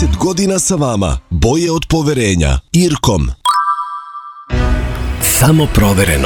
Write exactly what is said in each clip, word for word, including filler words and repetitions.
trideset godina sa vama. Boje od poverenja. Irkom. Samo provereno.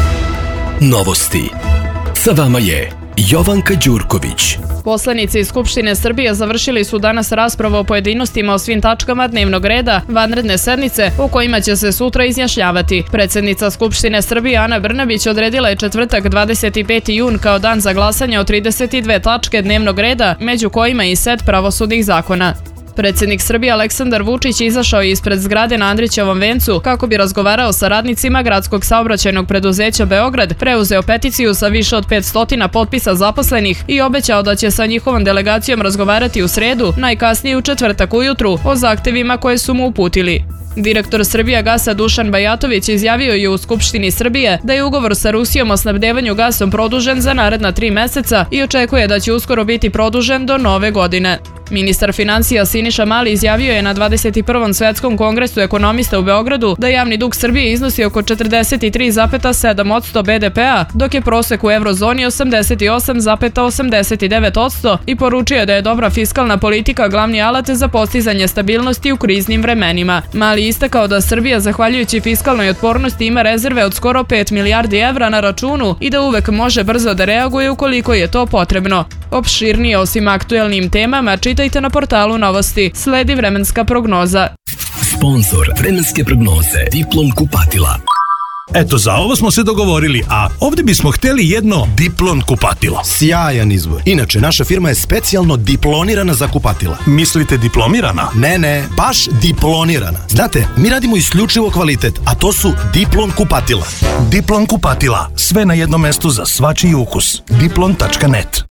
Novosti. Sa vama je Jovanka Đurković. Poslanici iz Skupštine Srbije završili su danas raspravu o pojedinostima o svim tačkama dnevnog reda vanredne sednice u kojima će se sutra izjašnjavati. Predsjednica Skupštine Srbije Ana Brnabić odredila je četvrtak dvadeset peti jun kao dan za glasanje o trideset dve tačke dnevnog reda, među kojima i set pravosudnih zakona. Predsjednik Srbije Aleksandar Vučić izašao je ispred zgrade na Andrićevom vencu kako bi razgovarao sa radnicima Gradskog saobraćajnog preduzeća Beograd, preuzeo peticiju sa više od petsto potpisa zaposlenih i obećao da će sa njihovom delegacijom razgovarati u sredu, najkasnije u četvrtak ujutru, o zahtevima koje su mu uputili. Direktor Srbijagasa Dušan Bajatović izjavio je u Skupštini Srbije da je ugovor sa Rusijom o snabdevanju gasom produžen za naredna tri meseca i očekuje da će uskoro biti produžen do nove godine. Ministar financija Siniša Mali izjavio je na dvadeset prvom svetskom kongresu ekonomista u Beogradu da javni dug Srbije iznosi oko četrdeset tri zarez sedam posto be de pe a, dok je prosek u eurozoni osamdeset osam zarez osamdeset devet posto i poručio da je dobra fiskalna politika glavni alat za postizanje stabilnosti u kriznim vremenima. Mali istakao da Srbija, zahvaljujući fiskalnoj otpornosti, ima rezerve od skoro pet milijardi evra na računu i da uvek može brzo da reaguje ukoliko je to potrebno. Opširnije o svim aktuelnim temama čitajte na portalu Novosti. Sledi vremenska prognoza. Sponzor vremenske prognoze Diplom kupatila. Eto, za ovo smo se dogovorili, a ovdje bismo hteli jedno Diplon kupatilo. Sjajan izbor. Inače, naša firma je specijalno diplonirana za kupatila. Mislite diplomirana? Ne, ne, baš diplonirana. Znate, mi radimo isključivo kvalitet, a to su Diplon kupatila. Diplon kupatila. Sve na jednom mestu za svačiji ukus. diplon tačka net.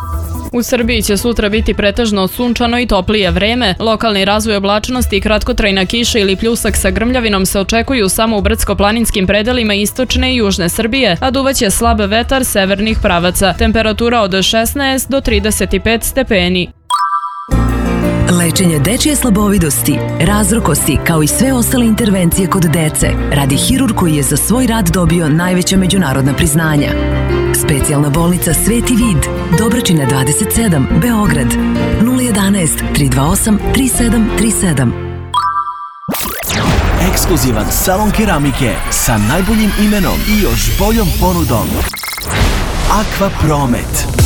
U Srbiji će sutra biti pretežno sunčano i toplije vreme. Lokalni razvoj oblačnosti i kratkotrajna kiša ili pljusak sa grmljavinom se očekuju samo u brdsko-planinskim predelima istočne i južne Srbije, a duvaće slab vetar severnih pravaca. Temperatura od šesnaest do trideset pet stepeni. Lečenje dečije slabovidosti, razrokosti kao i sve ostale intervencije kod dece radi hirurg koji je za svoj rad dobio najveća međunarodna priznanja. Specijalna bolnica Sveti Vid, Dobračina dvadeset sedam, Beograd, nula jedanaest tri dva osam tri sedam tri sedam. Ekskluzivan salon keramike sa najboljim imenom i još boljom ponudom. Aqua Promet.